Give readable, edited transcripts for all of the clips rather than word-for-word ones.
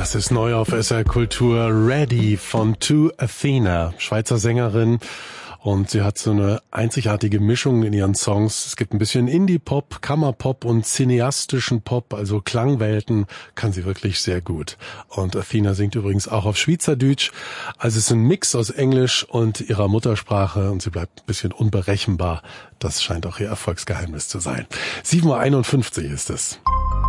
Das ist neu auf SR Kultur. Ready von To Athena, Schweizer Sängerin. Und sie hat so eine einzigartige Mischung in ihren Songs. Es gibt ein bisschen Indie-Pop, Kammerpop und cineastischen Pop, also Klangwelten kann sie wirklich sehr gut. Und Athena singt übrigens auch auf Schweizerdeutsch. Also es ist ein Mix aus Englisch und ihrer Muttersprache und sie bleibt ein bisschen unberechenbar. Das scheint auch ihr Erfolgsgeheimnis zu sein. 7:51 Uhr ist es.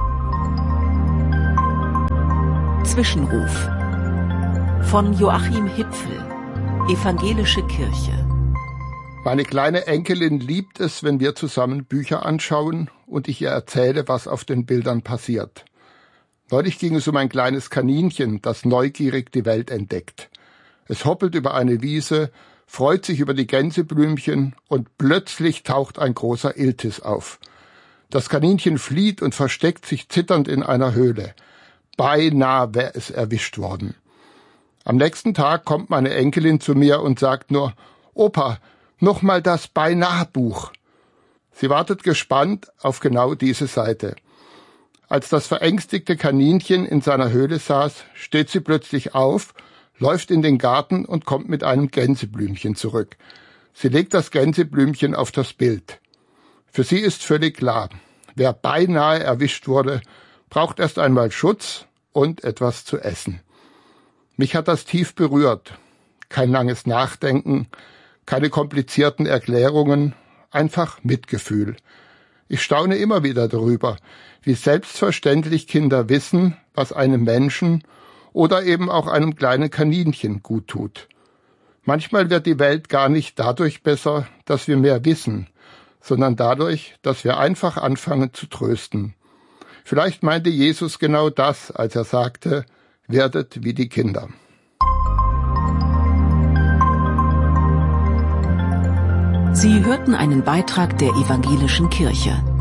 Zwischenruf von Joachim Hipfel, Evangelische Kirche. Meine kleine Enkelin liebt es, wenn wir zusammen Bücher anschauen und ich ihr erzähle, was auf den Bildern passiert. Neulich ging es um ein kleines Kaninchen, das neugierig die Welt entdeckt. Es hoppelt über eine Wiese, freut sich über die Gänseblümchen und plötzlich taucht ein großer Iltis auf. Das Kaninchen flieht und versteckt sich zitternd in einer Höhle. Beinahe wäre es erwischt worden. Am nächsten Tag kommt meine Enkelin zu mir und sagt nur, »Opa, noch mal das Beinahe-Buch.« Sie wartet gespannt auf genau diese Seite. Als das verängstigte Kaninchen in seiner Höhle saß, steht sie plötzlich auf, läuft in den Garten und kommt mit einem Gänseblümchen zurück. Sie legt das Gänseblümchen auf das Bild. Für sie ist völlig klar, wer beinahe erwischt wurde, braucht erst einmal Schutz und etwas zu essen. Mich hat das tief berührt. Kein langes Nachdenken, keine komplizierten Erklärungen, einfach Mitgefühl. Ich staune immer wieder darüber, wie selbstverständlich Kinder wissen, was einem Menschen oder eben auch einem kleinen Kaninchen gut tut. Manchmal wird die Welt gar nicht dadurch besser, dass wir mehr wissen, sondern dadurch, dass wir einfach anfangen zu trösten. Vielleicht meinte Jesus genau das, als er sagte, werdet wie die Kinder. Sie hörten einen Beitrag der Evangelischen Kirche.